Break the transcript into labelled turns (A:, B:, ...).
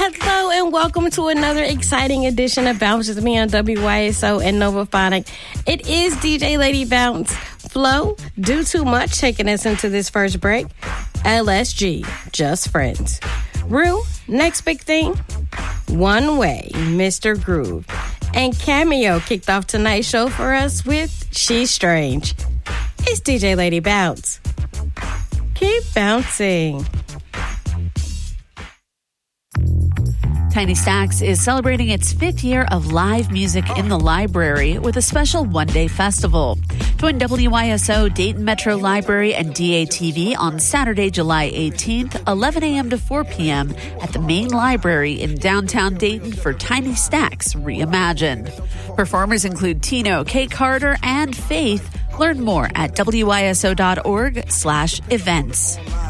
A: Hello and welcome to another exciting edition of Bounce with me on WYSO and Novaphonic. It is DJ Lady Bounce. Flo, Do Too Much taking us into this first break. LSG, Just Friends. Rue, Next Big Thing. One Way, Mr. Groove. And Cameo kicked off tonight's show for us with She's Strange. It's DJ Lady Bounce. Keep bouncing.
B: Tiny Stacks is celebrating its 5th year of live music in the library with a special one-day festival. Join WYSO, Dayton Metro Library, and DATV on Saturday, July 18th, 11 a.m. to 4 p.m. at the main library in downtown Dayton for Tiny Stacks Reimagined. Performers include Tino, Kay Carter, and Faith. Learn more at WYSO.org/events.